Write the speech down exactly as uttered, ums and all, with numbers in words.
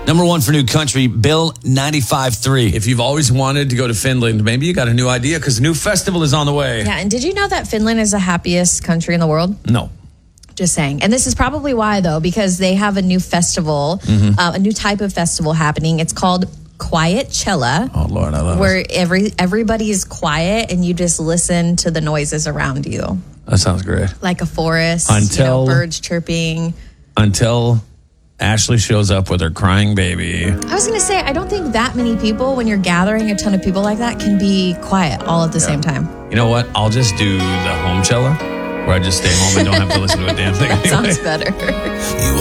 Number one for new country, Bill ninety-five three. If you've always wanted to go to Finland, maybe you got a new idea because a new festival is on the way. Yeah, and did you know that Finland is the happiest country in the world? No. Just saying. And this is probably why, though, because they have a new festival, mm-hmm. uh, a new type of festival happening. It's called Quietcella. Oh, Lord, I love where it. Where every, everybody is quiet and you just listen to the noises around you. That sounds great. Like a forest, Until, you know, birds chirping. Until Ashley shows up with her crying baby. I was going to say, I don't think that many people, when you're gathering a ton of people like that, can be quiet all at the yeah. same time. You know what? I'll just do the home cellar, where I just stay home and don't have to listen to a damn thing. Anyway. Sounds better.